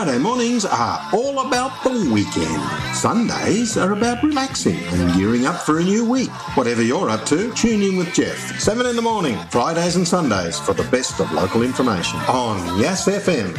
Friday mornings are all about the weekend. Sundays are about relaxing and gearing up for a new week. Whatever you're up to, tune in with Jeff. 7 in the morning, Fridays and Sundays for the best of local information on Yass FM